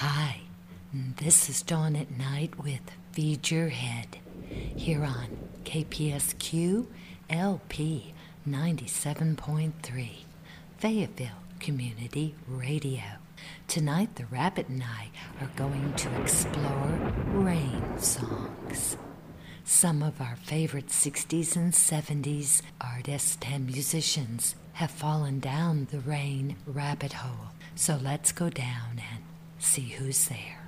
Hi, this is Dawn at Night with Feed Your Head here on KPSQ LP 97.3, Fayetteville Community Radio. Tonight, the Rabbit and I are going to explore rain songs. Some of our favorite 60s and 70s artists and musicians have fallen down the rain rabbit hole. So let's go down and see who's there.